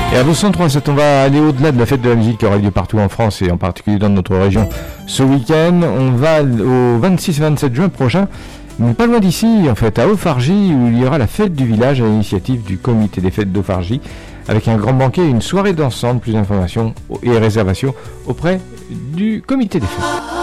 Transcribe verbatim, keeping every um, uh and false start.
Et à deux cent trois, on va aller au-delà de la fête de la musique qui aura lieu partout en France et en particulier dans notre région ce week-end. On va au vingt-six et vingt-sept juin prochain, mais pas loin d'ici, en fait, à Haut-Fargy, où il y aura la fête du village à l'initiative du comité des fêtes d'Haut-Fargy, avec un grand banquet et une soirée dansante. Plus d'informations et réservations auprès du comité des fêtes.